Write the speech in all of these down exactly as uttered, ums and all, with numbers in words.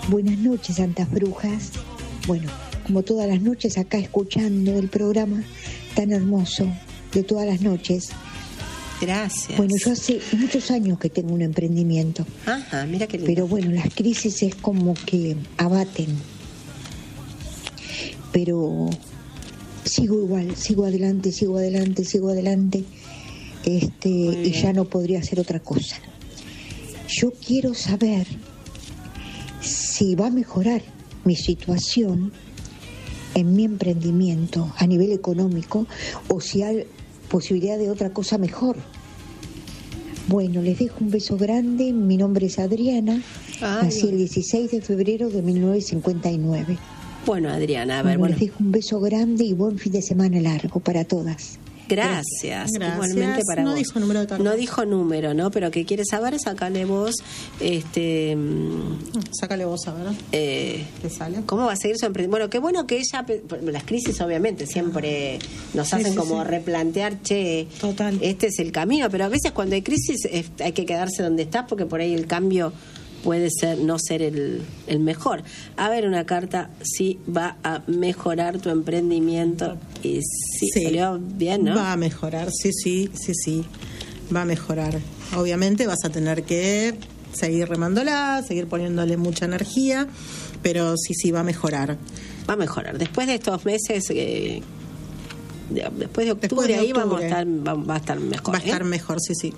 Buenas noches, Santas Brujas. Bueno, como todas las noches acá escuchando el programa tan hermoso de todas las noches. Gracias. Bueno, yo hace muchos años que tengo un emprendimiento. Ajá, mira qué lindo. Pero bueno, las crisis es como que abaten. Pero sigo igual, sigo adelante, sigo adelante, sigo adelante. Este, y ya no podría hacer otra cosa. Yo quiero saber si va a mejorar mi situación en mi emprendimiento a nivel económico o si hay posibilidad de otra cosa mejor. Bueno, les dejo un beso grande. Mi nombre es Adriana. Ay, nací el dieciséis de febrero de mil novecientos cincuenta y nueve. Bueno, Adriana, a ver, bueno, bueno. Les dejo un beso grande y buen fin de semana largo para todas. Gracias. Gracias. Igualmente para no vos. Dijo número de tarjeta. No dijo número, ¿no? Pero que quiere saber, sacale vos. Este, Sácale vos, a ver. Eh, ¿Qué sale? ¿Cómo va a seguir su emprendimiento? Bueno, qué bueno que ella. Las crisis, obviamente, siempre nos Sí, hacen sí, como sí. replantear, che, Total. este es el camino. Pero a veces cuando hay crisis es- hay que quedarse donde estás porque por ahí el cambio puede ser no ser el, el mejor. A ver, una carta, si va a mejorar tu emprendimiento. Y sí, Sí. salió bien, ¿no? Va a mejorar, sí, sí, sí, sí. Va a mejorar. Obviamente vas a tener que seguir remándola, seguir poniéndole mucha energía, pero sí, sí, va a mejorar. Va a mejorar. Después de estos meses, eh, de- después de octubre, Después de ahí vamos a octubre. estar, va, va a estar mejor. Va a estar ¿eh? mejor, sí, sí.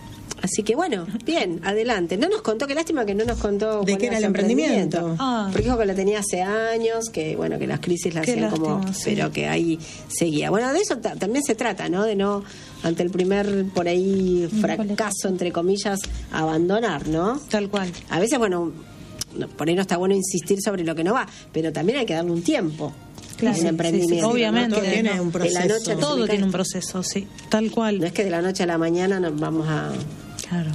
Así que bueno, bien, adelante. No nos contó, qué lástima que no nos contó ¿De cuál qué era era el su emprendimiento? Ah. Porque dijo que lo tenía hace años, que bueno, que las crisis la Qué hacían como, lástima, sí. pero que ahí seguía. Bueno, de eso ta- también se trata, ¿no? De no, ante el primer, por ahí, fracaso, entre comillas, abandonar, ¿no? Tal cual. A veces, bueno, no- por ahí no está bueno insistir sobre lo que no va, pero también hay que darle un tiempo. Claro, un sí, emprendimiento. sí, sí, obviamente. Todo tiene no. un De la proceso. noche a la- Todo tiene un proceso, sí. Tal cual. No es que de la noche a la mañana nos vamos a Claro.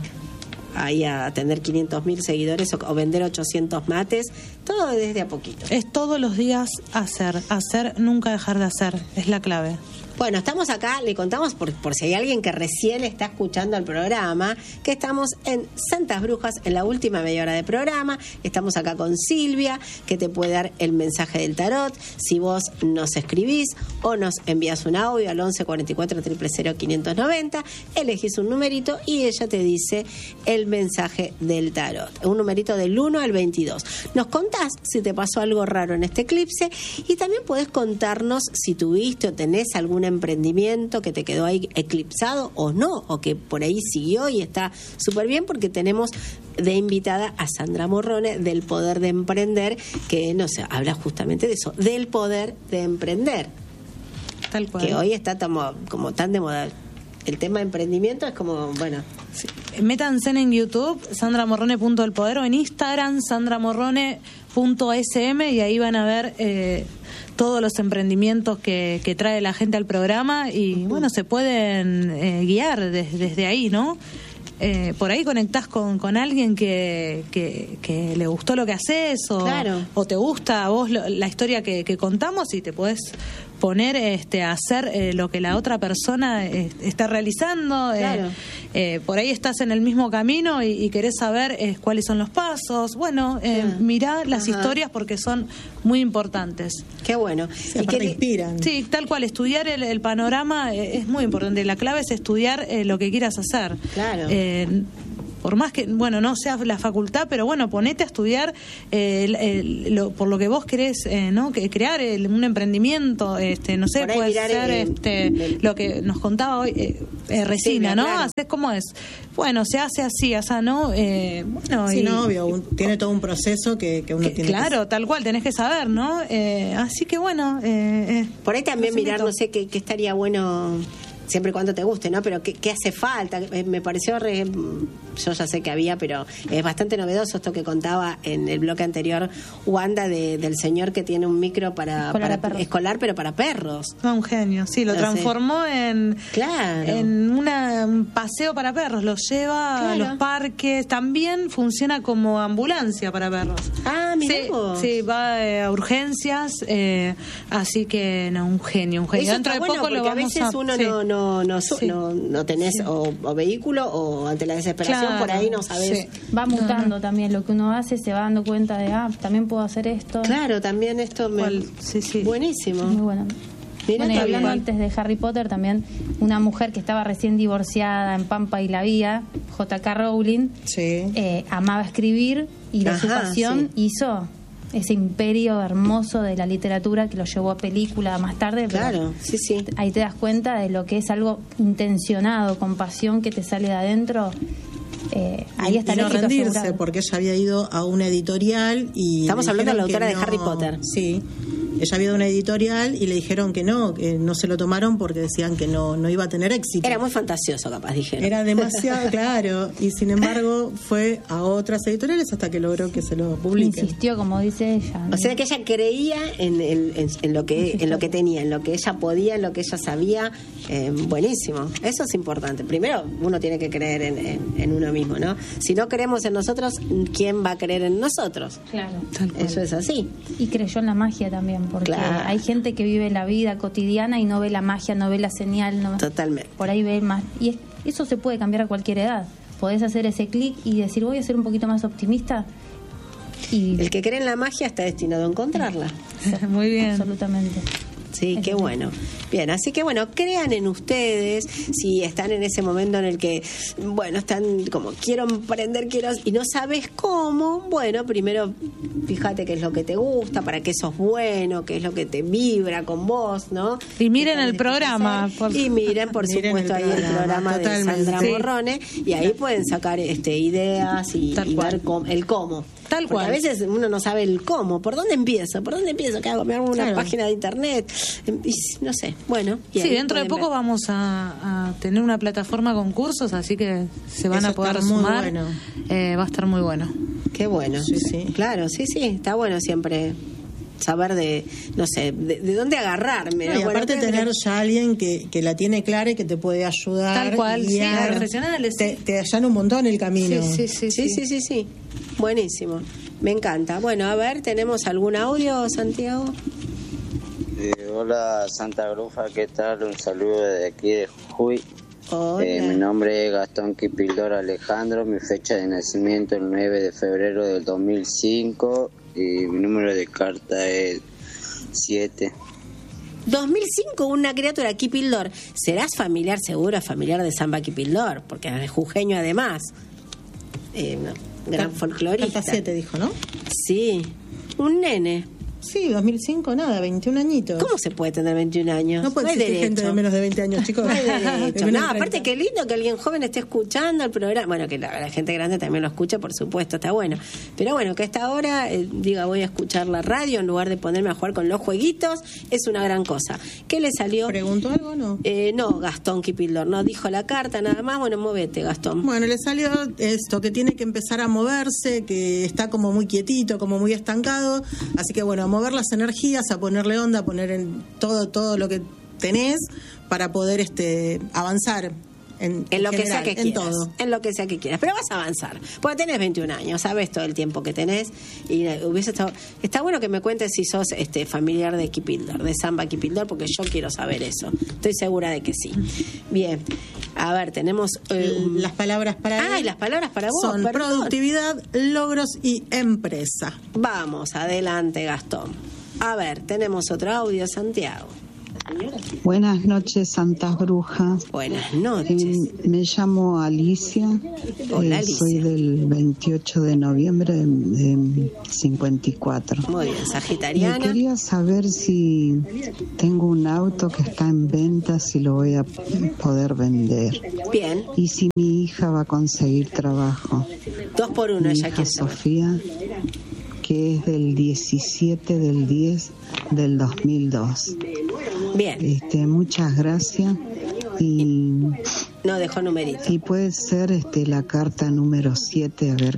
ahí a tener quinientos mil seguidores o, o vender ochocientos mates, todo desde a poquito. Es todos los días hacer, hacer, nunca dejar de hacer, es la clave. Bueno, estamos acá, le contamos por, por si hay alguien que recién está escuchando el programa, que estamos en Santas Brujas, en la última media hora de programa. Estamos acá con Silvia, que te puede dar el mensaje del tarot. Si vos nos escribís o nos envías un audio al once cuarenta y cuatro, cero cero cero, quinientos noventa, elegís un numerito y ella te dice el mensaje del tarot. Un numerito del uno al veintidós. Nos contás si te pasó algo raro en este eclipse y también podés contarnos si tuviste o tenés algún emprendimiento que te quedó ahí eclipsado o no, o que por ahí siguió y está súper bien, porque tenemos de invitada a Sandra Morrone del Poder de Emprender, que nos habla justamente de eso, del poder de emprender, Tal cual. que hoy está como, como tan de moda. El tema de emprendimiento es como, bueno, Sí. Métanse en YouTube, Sandra Morrone punto el poder, o en Instagram, Sandra Morrone punto S M, y ahí van a ver eh, todos los emprendimientos que, que trae la gente al programa y, bueno, se pueden eh, guiar des- desde ahí, ¿no? Eh, por ahí conectás con, con alguien que, que, que le gustó lo que haces o, Claro. o te gusta a vos lo- la historia que, que contamos y te podés poner este, a hacer eh, lo que la otra persona eh, está realizando. eh, Claro. eh, por ahí estás en el mismo camino y, y querés saber eh, cuáles son los pasos. Bueno, eh, Claro. mirá las Ajá. historias porque son muy importantes. qué bueno. Sí, Y aparte que- inspiran. Sí, tal cual, estudiar el, el panorama eh, es muy importante. La clave es estudiar eh, lo que quieras hacer. Claro. Eh, por más que, bueno, no sea la facultad, pero bueno, ponete a estudiar eh, el- el- lo- por lo que vos querés, eh, ¿no? Que crear el- un emprendimiento, este, no sé, Por ahí puede mirar ser el- este, el- lo que nos contaba hoy eh, eh, Resina, Silvia, ¿no? claro. Haces cómo es. Bueno, se hace así, o sea, ¿no? Eh, bueno, Sí, y- no, obvio, un- tiene todo un proceso que, que uno que- tiene claro, tal cual, tenés que saber, ¿no? Eh, así que bueno, eh, eh, Por ahí también los mirar, invito. no sé, qué, qué estaría bueno, siempre y cuando te guste, ¿no? Pero qué, qué hace falta. Eh, Me pareció, re- yo ya sé que había, pero es bastante novedoso esto que contaba en el bloque anterior Wanda, de, del señor que tiene un micro para, Escolar para a perros. escolar, pero para perros. No, un genio, sí, lo No sé. transformó en, Claro. en una- un paseo para perros, los lleva a Claro. los parques, también funciona como ambulancia para perros. Ah, mirá Sí, vos. sí, va eh, a urgencias, eh, así que no, un genio, un genio. Eso Dentro está de bueno, poco lo porque a vamos veces a... uno sí. no, no, no no Sí. no, no tenés Sí. o, o vehículo, o ante la desesperación Claro, por ahí no sabés. sí. Va mutando también, lo que uno hace se va dando cuenta de, ah, también puedo hacer esto. Claro, también esto me... Cual- sí, sí. Buenísimo. Muy bueno. Mirá Bueno, y qué hablando bien. antes de Harry Potter, también una mujer que estaba recién divorciada en Pampa y la Vía, J K Rowling, Sí. eh, amaba escribir y de su Ajá, pasión hizo ese imperio hermoso de la literatura que lo llevó a película más tarde. pero Claro, sí, sí. ahí te das cuenta de lo que es algo intencionado, con pasión que te sale de adentro. Eh, ahí Y- está y el no éxito rendirse, asegurado. porque ella había ido a una editorial y Estamos le hablando de la dijeron autora que de Harry Potter. Sí, ella había ido a una editorial y le dijeron que no, que no se lo tomaron porque decían que no no iba a tener éxito. Era muy fantasioso, capaz, dijeron. Era demasiado claro, y sin embargo fue a otras editoriales hasta que logró que se lo publiquen. Insistió, como dice ella. ¿no? O sea que ella creía en, el- en, en lo que en lo que tenía, en lo que ella podía, en lo que ella sabía. Eh, buenísimo. Eso es importante. Primero, uno tiene que creer en, en, en uno mismo, ¿no? Si no creemos en nosotros, ¿quién va a creer en nosotros? Claro. Tal cual. Eso es así. Y creyó en la magia también, porque Claro. hay gente que vive la vida cotidiana y no ve la magia, no ve la señal, no Totalmente. por ahí ve más. Y es- eso se puede cambiar a cualquier edad. Podés hacer ese clic y decir, voy a ser un poquito más optimista. Y El que cree en la magia está destinado a encontrarla. Muy bien. absolutamente. Sí, qué bueno. Bien, así que bueno, crean en ustedes, si están en ese momento en el que, bueno, están como, quiero emprender, quiero, y no sabes cómo, bueno, primero fíjate qué es lo que te gusta, para qué sos bueno, qué es lo que te vibra con vos, ¿no? Y miren ¿Qué el tenés que programa, hacer? por- Y miren, por Miren supuesto, el ahí el programa, programa de totalmente. Sandra Sí. Morrone, y ahí pueden sacar este ideas y, Tal y cual. ver cómo- el cómo. Tal Porque cual. a veces uno no sabe el cómo. ¿Por dónde empiezo? ¿Por dónde empiezo? ¿Qué hago? ¿Me hago una Claro. página de internet? Y no sé. Bueno. y Sí, ahí dentro de pueden poco ver. vamos a, a tener una plataforma con cursos, así que se van Eso a poder está muy sumar. bueno. Eh, va a estar muy bueno. Qué bueno. Sí, sí. Claro, sí, sí. Está bueno siempre saber de, no sé, de, de dónde agarrarme. No, ¿no? y Bueno, aparte creo que- tener ya alguien que, que la tiene clara y que te puede ayudar. Tal cual, sí, guiar. profesionales, Te, sí. te allana un montón el camino. Sí, sí, sí, Sí, sí, sí, sí. Buenísimo. Me encanta. Bueno, a ver, ¿tenemos algún audio, Santiago? Eh, hola Santa Bruja, ¿qué tal? Un saludo desde aquí de Jujuy. Hola. Eh, mi nombre es Gastón Quipildor Alejandro, mi fecha de nacimiento el nueve de febrero del dos mil cinco y mi número de carta es siete. dos mil cinco, una criatura, Kipildor. ¿Serás familiar seguro, familiar de Samba Kipildor? Porque es jujeño además. Eh, no, gran Car- folclorista. Carta siete dijo, ¿no? Sí, un nene. Sí, dos mil cinco, nada, veintiún añitos. ¿Cómo se puede tener veintiún años? No puede hay existir derecho. gente de menos de veinte años, chicos. No hay De derecho. menos No, de aparte treinta. qué lindo que alguien joven esté escuchando el programa. Bueno, que la, la gente grande también lo escucha, por supuesto, está bueno. Pero bueno, que a esta hora eh, diga voy a escuchar la radio en lugar de ponerme a jugar con los jueguitos, es una gran cosa. ¿Qué le salió? ¿Preguntó algo o no? Eh, no, Gastón Kipildor, no dijo la carta nada más. Bueno, movete, Gastón. Bueno, le salió esto, que tiene que empezar a moverse, que está como muy quietito, como muy estancado. Así que bueno, a mover las energías, a ponerle onda, a poner en todo todo lo que tenés para poder este avanzar en, En lo que sea general, que en quieras. todo. En lo que sea que quieras. Pero vas a avanzar. Porque tenés veintiún años, sabes todo el tiempo que tenés. Y eh, hubiese estado. Está bueno que me cuentes si sos este familiar de Kipildor, de Samba Kipildor, porque yo quiero saber eso. Estoy segura de que sí. Bien. A ver, tenemos. eh, un- Las palabras para Ah, él y las palabras para vos. son perdón. productividad, logros y empresa. Vamos, adelante, Gastón. A ver, tenemos otro audio, Santiago. Buenas noches, Santas Brujas. Buenas noches. Eh, me llamo Alicia. Hola, Eh, Alicia. Soy del veintiocho de noviembre de, de cincuenta y cuatro. Muy bien, Y sagitariana. quería saber si tengo un auto que está en venta, si lo voy a poder vender. Bien, Y si mi hija va a conseguir trabajo. dos por uno, Mi ella hija quiere saber. Sofía, que es del diecisiete del diez del dos mil dos. Bien, Este, muchas gracias. Y, no dejó numerito. y puede ser este la carta número siete, a ver